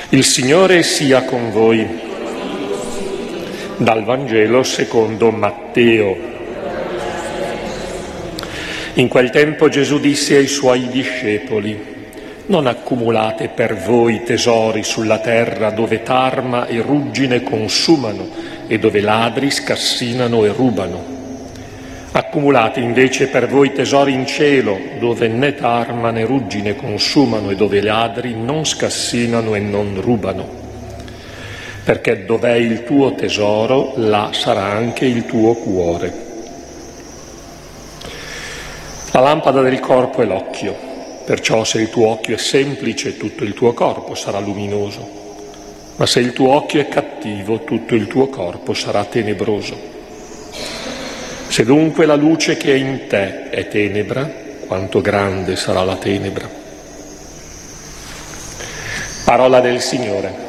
Il Signore sia con voi. Dal Vangelo secondo Matteo. In quel tempo Gesù disse ai suoi discepoli: non accumulate per voi tesori sulla terra, dove tarma e ruggine consumano e dove ladri scassinano e rubano. Accumulate invece per voi tesori in cielo, dove né tarma né ruggine consumano e dove ladri non scassinano e non rubano. Perché dov'è il tuo tesoro, là sarà anche il tuo cuore. La lampada del corpo è l'occhio, perciò se il tuo occhio è semplice, tutto il tuo corpo sarà luminoso. Ma se il tuo occhio è cattivo, tutto il tuo corpo sarà tenebroso. Se dunque la luce che è in te è tenebra, quanto grande sarà la tenebra. Parola del Signore.